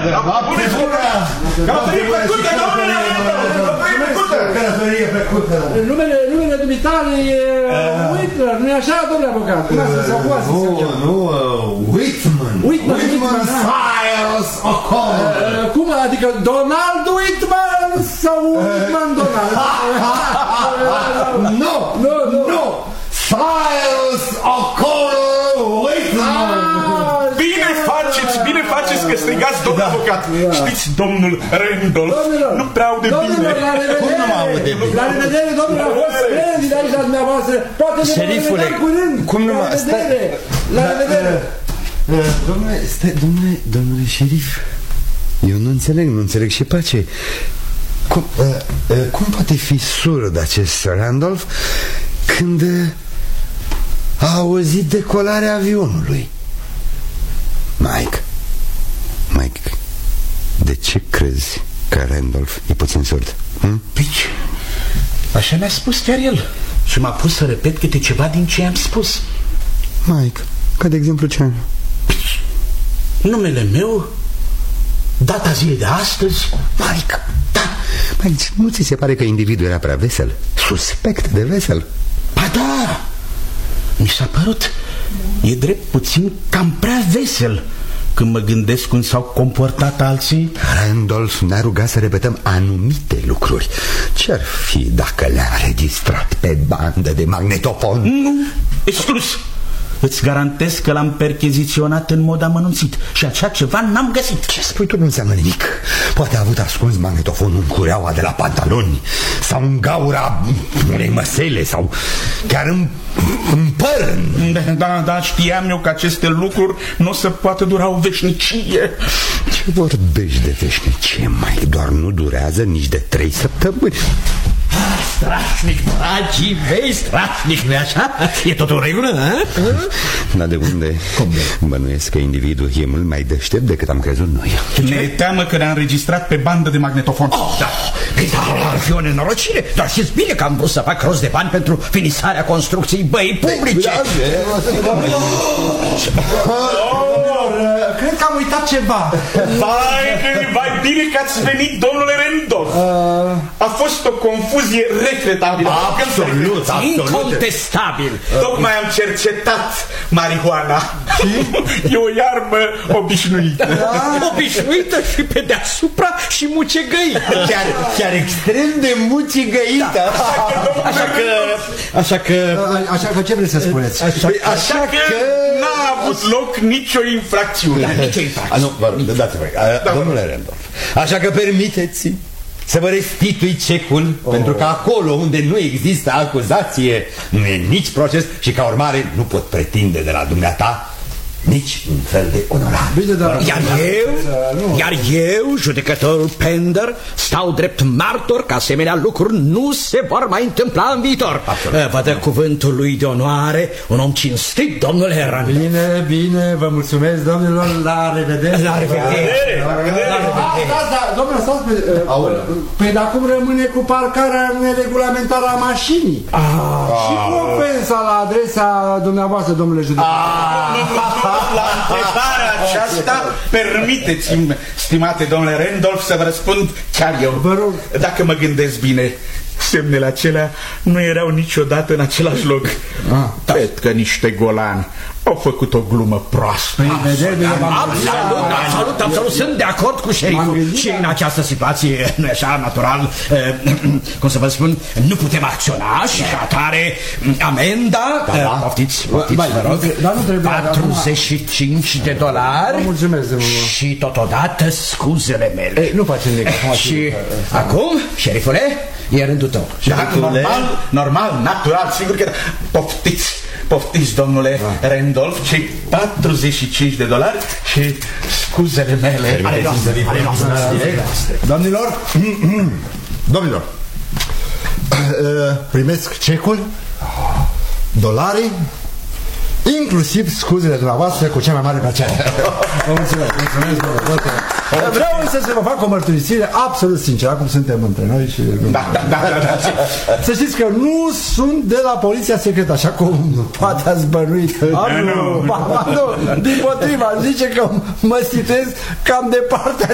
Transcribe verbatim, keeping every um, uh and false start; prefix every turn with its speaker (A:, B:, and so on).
A: Noapte bună! Călătorie plăcută, domnule! Călătorie plăcută!
B: Numele dumitale e Whitler, nu-i așa, domnule avocat?
A: Nu, nu, Whitman. Whitman Files O'Connor.
B: Cum, adică Donald Whitman sau Whitman Donald?
A: Nu, nu, nu! Files O'Connor Whitman!
C: Bine faceți, bine faceți că strigați, domnul avocat. Știți, domnul Randolph nu prea aude bine.
A: Cum nu mă aude bine?
B: La revedere, domnule, a fost splendid aici la dumneavoastră. Poate ne vom vedea curând.
A: Cum nu mă...
B: La revedere, la revedere.
A: Domnule, stai, domnule, domnule șerif, eu nu înțeleg, nu înțeleg și pace. Cum, uh, uh, cum poate fi surd acest Randolph când uh, a auzit decolarea avionului? Mike, Mike, de ce crezi că Randolph e puțin surd? Hm?
D: Pici, așa mi-a spus chiar el. Și m-a pus să repet câte ceva din ce am spus.
A: Mike, ca de exemplu ce?
D: Pici, numele meu, data zilei de astăzi.
A: Mike, da, Mike, nu ți se pare că individul era prea vesel? Suspect de vesel?
D: Ba da, mi s-a părut, e drept puțin cam prea vesel când mă gândesc cum s-au comportat alții.
A: Randolph ne-a rugat să repetăm anumite lucruri. Ce-ar fi dacă le-a înregistrat pe bandă de magnetofon?
D: Nu, exclus. Îți garantez că l-am percheziționat în mod amănunțit și așa ceva n-am găsit.
A: Ce spui tu nu înseamnă nimic. Poate a avut ascuns magnetofonul în cureaua de la pantaloni, sau în gaura unei măsele, sau chiar în, în păr.
D: Da, da, da, știam eu că aceste lucruri nu o să poată dura o veșnicie.
A: Ce vorbești de veșnicie, Mike? Doar nu durează nici de trei săptămâni.
E: Strașnic, dragii mei, strașnic, nu-i așa? E tot în regulă, a?
A: Dar de unde? Cum de? Bănuiesc că individul e mult mai deștept decât am crezut noi.
D: Ne e teamă că ne-a înregistrat pe bandă de magnetofon.
E: Oh, da. Păi, dar ar fi o nenorocire. Dar știți bine că am vrut să fac rost de bani pentru finisarea construcției băii publice.
B: Cred că am uitat ceva.
C: Vai, vai, bine că ați venit, domnule Randolph. A fost o confuzie regretabilă.
A: Absolut, absolut.
E: Incontestabil.
C: Tocmai am cercetat marihuana. E o iarbă obișnuită.
E: Obișnuită și pe deasupra și mucegăită.
A: Chiar, chiar extrem de mucigăită.
E: Așa că... Așa că...
B: Așa că ce vreți să spuneți?
E: Așa,
C: Așa că n-a avut loc nicio infracțiune.
E: Da, nicio infracțiune.
A: Nu, vă rog, dați-vă. Domnule Randolph, așa că permiteți să vă restitui cecul, oh. pentru că acolo unde nu există acuzație nu e nici proces și ca urmare nu pot pretinde de la dumneata nici un fel de onorabil.
E: Iar eu, iar eu, judecătorul Pender, stau drept martor că asemenea lucruri nu se vor mai întâmpla în viitor. Absolut. Vă dă cuvântul lui de onoare, un om cinstit, domnule Randolph.
B: Bine, bine, vă mulțumesc, domnilor, la revedere.
E: La revedere.
B: Domnule, stați, păi de acum rămâne cu parcarea neregulamentară a mașinii. Și cu ofensa la adresa dumneavoastră, domnule judecător.
C: La întrebarea aceasta, permiteți-mi, stimate domnule Randolph, să vă răspund chiar eu.
B: Vă rog.
C: Dacă mă gândesc bine, semnele acelea nu erau niciodată în același loc. Ah, Cred că niște golani au făcut o glumă proastă.
E: Absolut, absolut, absolut, sunt de acord cu șeriful. Și în această situație, nu e așa, natural, cum să vă spun, nu putem acționa și ca atare amenda, poftiți, poftiți, vă rog, patruzeci și cinci de dolari și totodată scuzele mele.
B: Nu facem nimic.
E: Și acum, șerifule, e rândul tău.
C: Normal, normal, natural, sigur că poftiți. Poftiți, domnule da. Randolph, cei patruzeci și cinci de dolari și scuzele mele.
E: Ale noastre, ale noastre.
B: Domnilor,
A: Domnilor,
B: primesc cecul, dolarii, inclusiv scuzele dumneavoastră cu cea mai mare plăcere. Vă mulțumesc, mulțumesc, mulțumesc. Vreau însă să vă fac o mărturisire absolut sinceră, acum suntem între noi și...
C: Da, da, da, da, da.
B: Să știți că nu sunt de la poliția secretă, așa cum poate ați bănuit.
C: Ah, nu,
B: nu, nu. Din potriva, zice că mă situez cam departe